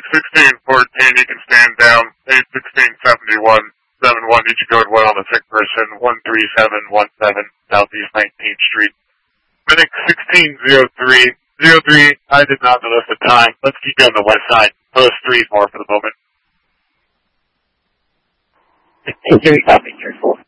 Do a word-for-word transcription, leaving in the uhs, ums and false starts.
sixteen fourteen, you can stand down. eight sixteen seventy-one, seven one, each code one on the sick person, one three seven one seven, Southeast nineteenth Street. Medic sixteen oh three, oh three, I did not notice the time. Let's keep you on the west side. Post three more for the moment. sixteen three, copy, careful.